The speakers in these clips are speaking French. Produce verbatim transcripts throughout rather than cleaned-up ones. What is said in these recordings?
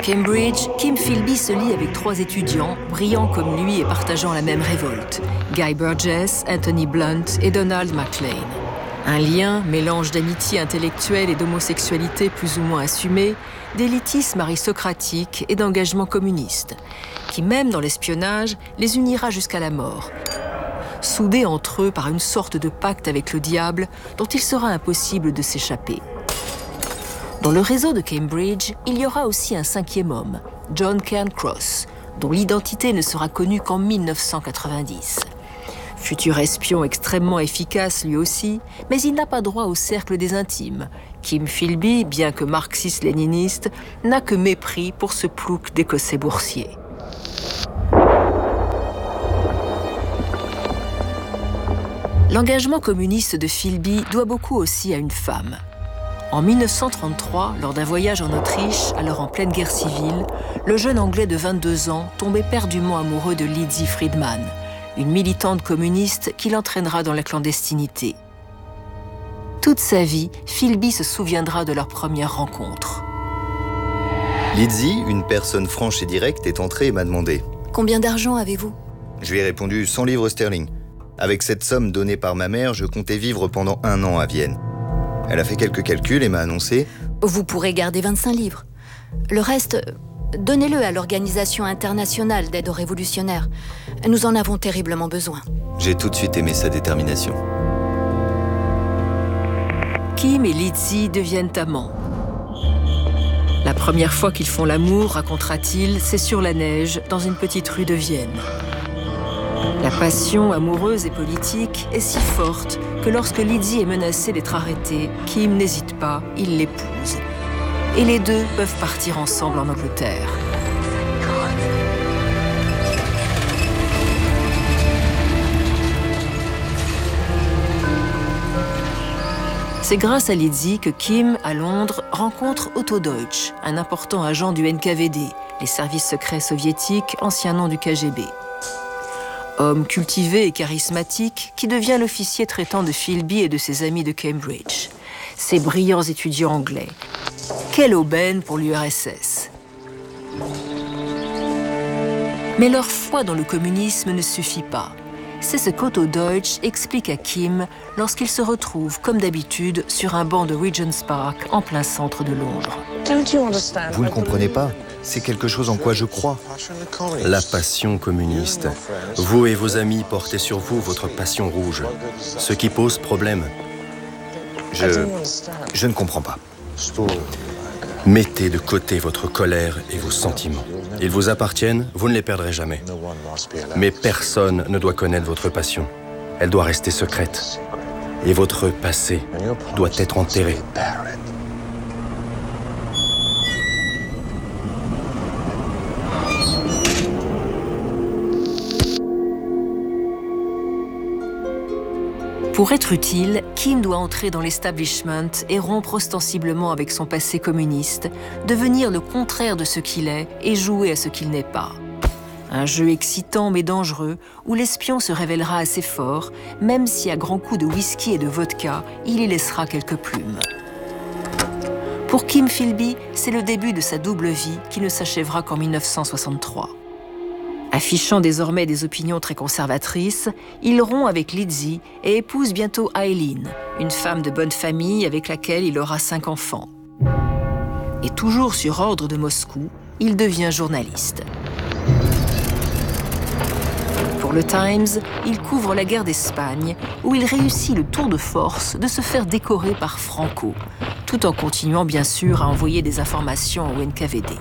Cambridge, Kim Philby se lie avec trois étudiants, brillants comme lui et partageant la même révolte. Guy Burgess, Anthony Blunt et Donald MacLean. Un lien, mélange d'amitié intellectuelle et d'homosexualité plus ou moins assumée, d'élitisme aristocratique et d'engagement communiste, qui même dans l'espionnage les unira jusqu'à la mort, soudés entre eux par une sorte de pacte avec le diable dont il sera impossible de s'échapper. Dans le réseau de Cambridge, il y aura aussi un cinquième homme, John Cairncross, dont l'identité ne sera connue qu'en mille neuf cent quatre-vingt-dix. Futur espion extrêmement efficace lui aussi, mais il n'a pas droit au cercle des intimes. Kim Philby, bien que marxiste-léniniste, n'a que mépris pour ce plouc d'Écossais boursiers. L'engagement communiste de Philby doit beaucoup aussi à une femme. En mille neuf cent trente-trois, lors d'un voyage en Autriche, alors en pleine guerre civile, le jeune Anglais de vingt-deux ans tombait perdument amoureux de Lizzie Friedman, une militante communiste qui l'entraînera dans la clandestinité. Toute sa vie, Philby se souviendra de leur première rencontre. Lizzie, une personne franche et directe, est entrée et m'a demandé « Combien d'argent avez-vous » Je lui ai répondu cent livres sterling. Avec cette somme donnée par ma mère, je comptais vivre pendant un an à Vienne. Elle a fait quelques calculs et m'a annoncé « Vous pourrez garder vingt-cinq livres. Le reste, donnez-le à l'Organisation internationale d'aide aux révolutionnaires. Nous en avons terriblement besoin. » J'ai tout de suite aimé sa détermination. Kim et Lizzie deviennent amants. La première fois qu'ils font l'amour, racontera-t-il, c'est sur la neige, dans une petite rue de Vienne. La passion amoureuse et politique est si forte que lorsque Lizzie est menacée d'être arrêtée, Kim n'hésite pas, il l'épouse. Et les deux peuvent partir ensemble en Angleterre. C'est grâce à Lizzie que Kim, à Londres, rencontre Otto Deutsch, un important agent du N K V D, les services secrets soviétiques, ancien nom du K G B. Homme cultivé et charismatique qui devient l'officier traitant de Philby et de ses amis de Cambridge. Ces brillants étudiants anglais. Quelle aubaine pour l'U R S S. Mais leur foi dans le communisme ne suffit pas. C'est ce qu'Otto Deutsch explique à Kim lorsqu'il se retrouve, comme d'habitude, sur un banc de Regent's Park en plein centre de Londres. Vous ne comprenez pas, c'est quelque chose en quoi je crois. La passion communiste. Vous et vos amis portez sur vous votre passion rouge, ce qui pose problème. Je... je ne comprends pas. Mettez de côté votre colère et vos sentiments. Ils vous appartiennent, vous ne les perdrez jamais. Mais personne ne doit connaître votre passion. Elle doit rester secrète. Et votre passé doit être enterré. Pour être utile, Kim doit entrer dans l'establishment et rompre ostensiblement avec son passé communiste, devenir le contraire de ce qu'il est et jouer à ce qu'il n'est pas. Un jeu excitant mais dangereux où l'espion se révélera assez fort, même si à grands coups de whisky et de vodka, il y laissera quelques plumes. Pour Kim Philby, c'est le début de sa double vie qui ne s'achèvera qu'en mille neuf cent soixante-trois. Affichant désormais des opinions très conservatrices, il rompt avec Lizzie et épouse bientôt Eileen, une femme de bonne famille avec laquelle il aura cinq enfants. Et toujours sur ordre de Moscou, il devient journaliste. Pour le Times, il couvre la guerre d'Espagne, où il réussit le tour de force de se faire décorer par Franco, tout en continuant bien sûr à envoyer des informations au N K V D.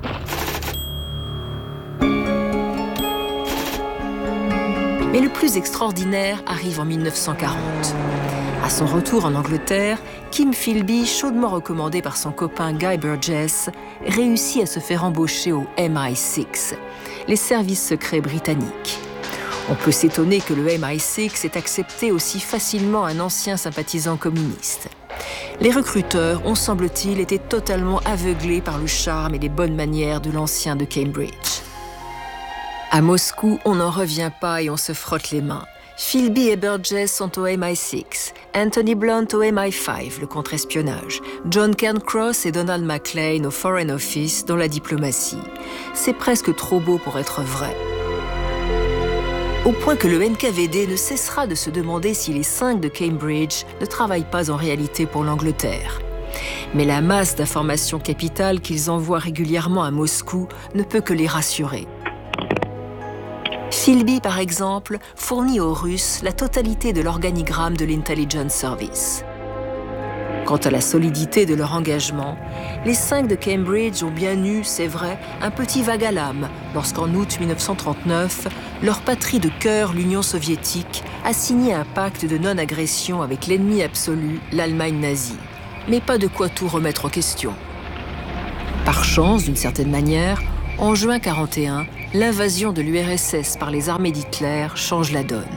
Mais le plus extraordinaire arrive en mille neuf cent quarante. À son retour en Angleterre, Kim Philby, chaudement recommandé par son copain Guy Burgess, réussit à se faire embaucher au M I six, les services secrets britanniques. On peut s'étonner que le M I six ait accepté aussi facilement un ancien sympathisant communiste. Les recruteurs ont, semble-t-il, été totalement aveuglés par le charme et les bonnes manières de l'ancien de Cambridge. À Moscou, on n'en revient pas et on se frotte les mains. Philby et Burgess sont au M I six, Anthony Blunt au M I cinq, le contre-espionnage, John Cairncross et Donald Maclean au Foreign Office, dans la diplomatie. C'est presque trop beau pour être vrai. Au point que le N K V D ne cessera de se demander si les cinq de Cambridge ne travaillent pas en réalité pour l'Angleterre. Mais la masse d'informations capitales qu'ils envoient régulièrement à Moscou ne peut que les rassurer. Philby, par exemple, fournit aux Russes la totalité de l'organigramme de l'Intelligence Service. Quant à la solidité de leur engagement, les cinq de Cambridge ont bien eu, c'est vrai, un petit vague à l'âme lorsqu'en août mille neuf cent trente-neuf, leur patrie de cœur, l'Union soviétique, a signé un pacte de non-agression avec l'ennemi absolu, l'Allemagne nazie. Mais pas de quoi tout remettre en question. Par chance, d'une certaine manière, en juin quarante et un, l'invasion de l'U R S S par les armées d'Hitler change la donne.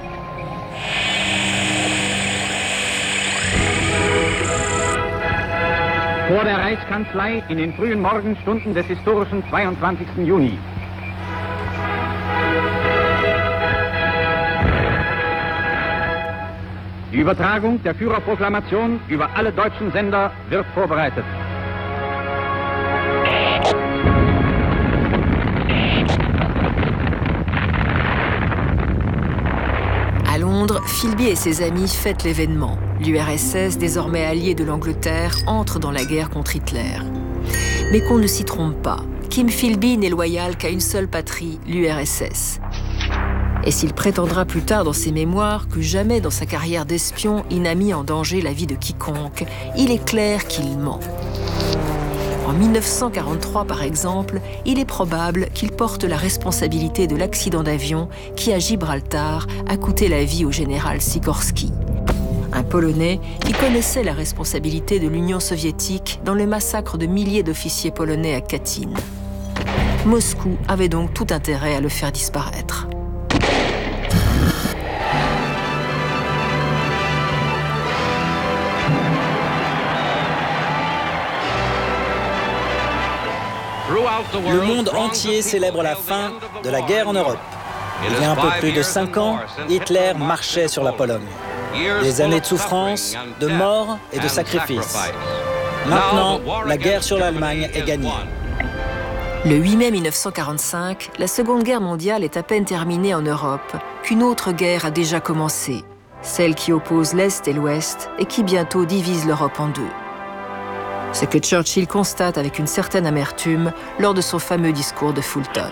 Vor der Reichskanzlei in den frühen Morgenstunden des historischen zweiundzwanzigsten Juni. Die Übertragung der Führerproklamation über alle deutschen Sender wird vorbereitet. À Londres, Philby et ses amis fêtent l'événement. L'U R S S, désormais allié de l'Angleterre, entre dans la guerre contre Hitler. Mais qu'on ne s'y trompe pas, Kim Philby n'est loyal qu'à une seule patrie, l'U R S S. Et s'il prétendra plus tard dans ses mémoires que jamais dans sa carrière d'espion, il n'a mis en danger la vie de quiconque, il est clair qu'il ment. En mille neuf cent quarante-trois, par exemple, il est probable qu'il porte la responsabilité de l'accident d'avion qui, à Gibraltar, a coûté la vie au général Sikorski. Un Polonais qui connaissait la responsabilité de l'Union soviétique dans le massacre de milliers d'officiers polonais à Katyn. Moscou avait donc tout intérêt à le faire disparaître. Le monde entier célèbre la fin de la guerre en Europe. Il y a un peu plus de cinq ans, Hitler marchait sur la Pologne. Des années de souffrance, de mort et de sacrifices. Maintenant, la guerre sur l'Allemagne est gagnée. Le huit mai mille neuf cent quarante-cinq, la Seconde Guerre mondiale est à peine terminée en Europe qu'une autre guerre a déjà commencé, celle qui oppose l'Est et l'Ouest et qui bientôt divise l'Europe en deux. C'est que Churchill constate avec une certaine amertume lors de son fameux discours de Fulton.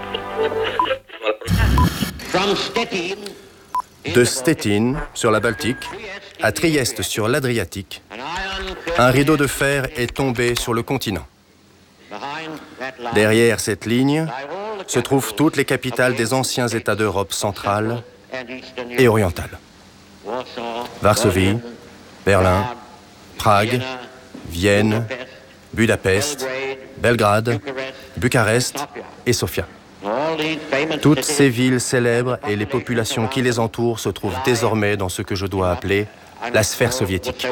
De Stettin, sur la Baltique, à Trieste, sur l'Adriatique, un rideau de fer est tombé sur le continent. Derrière cette ligne se trouvent toutes les capitales des anciens États d'Europe centrale et orientale. Varsovie, Berlin, Prague, Vienne, Budapest, Belgrade, Bucarest et Sofia. Toutes ces villes célèbres et les populations qui les entourent se trouvent désormais dans ce que je dois appeler la sphère soviétique.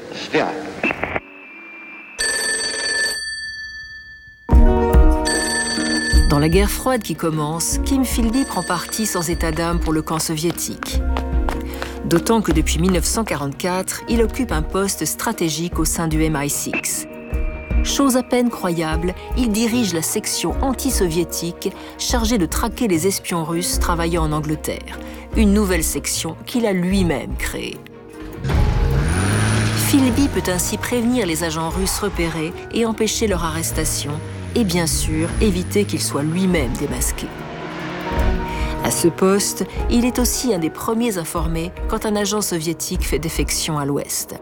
Dans la guerre froide qui commence, Kim Philby prend parti sans état d'âme pour le camp soviétique. D'autant que depuis mille neuf cent quarante-quatre, il occupe un poste stratégique au sein du M I six. Chose à peine croyable, il dirige la section anti-soviétique chargée de traquer les espions russes travaillant en Angleterre, une nouvelle section qu'il a lui-même créée. Philby peut ainsi prévenir les agents russes repérés et empêcher leur arrestation, et bien sûr éviter qu'il soit lui-même démasqué. À ce poste, il est aussi un des premiers informés quand un agent soviétique fait défection à l'Ouest.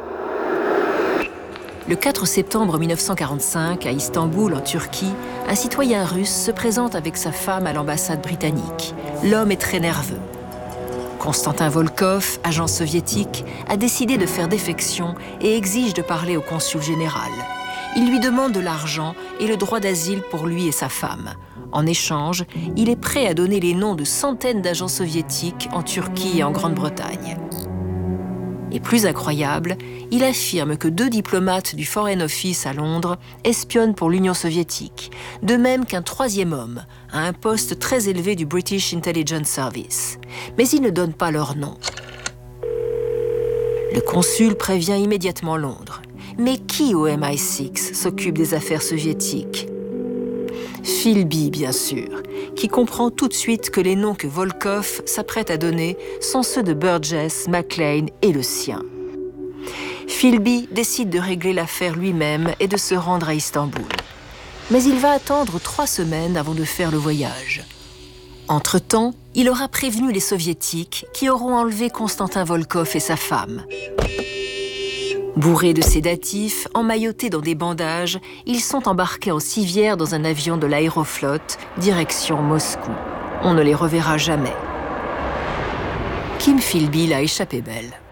Le quatre septembre mille neuf cent quarante-cinq, à Istanbul, en Turquie, un citoyen russe se présente avec sa femme à l'ambassade britannique. L'homme est très nerveux. Konstantin Volkov, agent soviétique, a décidé de faire défection et exige de parler au consul général. Il lui demande de l'argent et le droit d'asile pour lui et sa femme. En échange, il est prêt à donner les noms de centaines d'agents soviétiques en Turquie et en Grande-Bretagne. Et plus incroyable, il affirme que deux diplomates du Foreign Office à Londres espionnent pour l'Union soviétique, de même qu'un troisième homme, à un poste très élevé du British Intelligence Service. Mais il ne donne pas leur nom. Le consul prévient immédiatement Londres. Mais qui au M I six s'occupe des affaires soviétiques? Philby, bien sûr, qui comprend tout de suite que les noms que Volkov s'apprête à donner sont ceux de Burgess, Maclean et le sien. Philby décide de régler l'affaire lui-même et de se rendre à Istanbul. Mais il va attendre trois semaines avant de faire le voyage. Entre-temps, il aura prévenu les Soviétiques qui auront enlevé Konstantin Volkov et sa femme. Bourrés de sédatifs, emmaillotés dans des bandages, ils sont embarqués en civière dans un avion de l'aéroflotte, direction Moscou. On ne les reverra jamais. Kim Philby l'a échappé belle.